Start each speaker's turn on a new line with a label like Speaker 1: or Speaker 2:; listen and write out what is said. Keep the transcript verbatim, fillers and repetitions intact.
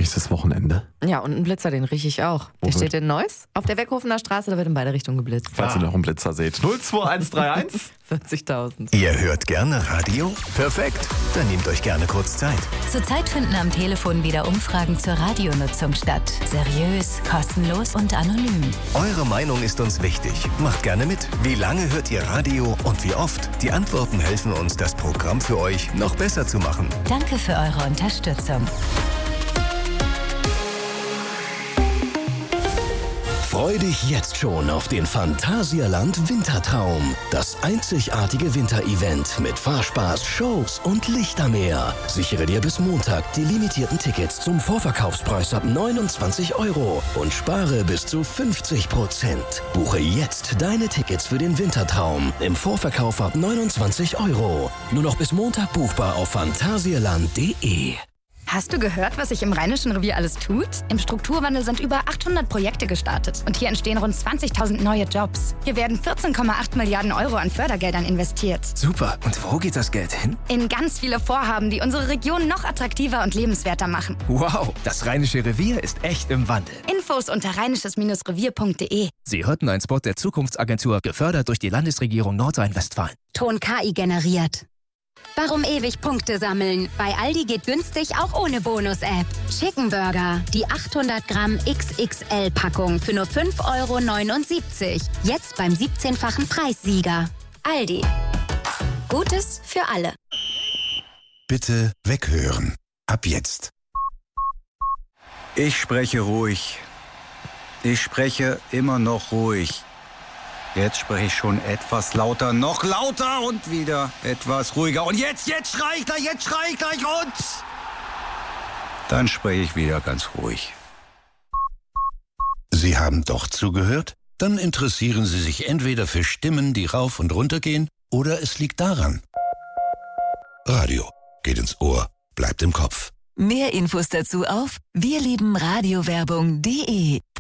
Speaker 1: nächstes Wochenende.
Speaker 2: Ja, und einen Blitzer, den rieche ich auch. Der
Speaker 1: Wo
Speaker 2: steht
Speaker 1: wird?
Speaker 2: in Neuss auf der Weckhofener Straße, da wird in beide Richtungen geblitzt.
Speaker 1: Falls ihr noch einen Blitzer seht. null zwei eins drei eins
Speaker 2: vierzigtausend.
Speaker 3: Ihr hört gerne Radio? Perfekt. Dann nehmt euch gerne kurz Zeit.
Speaker 4: Zurzeit finden am Telefon wieder Umfragen zur Radionutzung statt. Seriös, kostenlos und anonym.
Speaker 3: Eure Meinung ist uns wichtig. Macht gerne mit. Wie lange hört ihr Radio und wie oft? Die Antworten helfen uns, das Programm für euch noch besser zu machen.
Speaker 4: Danke für eure Unterstützung.
Speaker 5: Freu dich jetzt schon auf den Phantasialand Wintertraum. Das einzigartige Winterevent mit Fahrspaß, Shows und Lichtermeer. Sichere dir bis Montag die limitierten Tickets zum Vorverkaufspreis ab neunundzwanzig Euro und spare bis zu fünfzig Prozent. Buche jetzt deine Tickets für den Wintertraum im Vorverkauf ab neunundzwanzig Euro. Nur noch bis Montag buchbar auf phantasialand punkt de.
Speaker 6: Hast du gehört, was sich im Rheinischen Revier alles tut? Im Strukturwandel sind über achthundert Projekte gestartet. Und hier entstehen rund zwanzigtausend neue Jobs. Hier werden vierzehn Komma acht Milliarden Euro an Fördergeldern investiert.
Speaker 7: Super. Und wo geht das Geld hin?
Speaker 6: In ganz viele Vorhaben, die unsere Region noch attraktiver und lebenswerter machen.
Speaker 7: Wow, das Rheinische Revier ist echt im Wandel.
Speaker 6: Infos unter rheinisches Revier punkt de.
Speaker 7: Sie hörten einen Spot der Zukunftsagentur, gefördert durch die Landesregierung Nordrhein-Westfalen.
Speaker 8: Ton K I generiert. Warum ewig Punkte sammeln? Bei Aldi geht günstig auch ohne Bonus-App. Chicken Burger, die achthundert Gramm X X L-Packung für nur fünf Euro neunundsiebzig. Jetzt beim siebzehnfachen Preissieger. Aldi. Gutes für alle.
Speaker 9: Bitte weghören. Ab jetzt.
Speaker 10: Ich spreche ruhig. Ich spreche immer noch ruhig. Jetzt spreche ich schon etwas lauter, noch lauter und wieder etwas ruhiger. Und jetzt, jetzt schrei ich gleich, jetzt schrei ich gleich und... Dann spreche ich wieder ganz ruhig.
Speaker 9: Sie haben doch zugehört? Dann interessieren Sie sich entweder für Stimmen, die rauf und runter gehen, oder es liegt daran. Radio geht ins Ohr, bleibt im Kopf.
Speaker 4: Mehr Infos dazu auf wir lieben radiowerbung punkt de.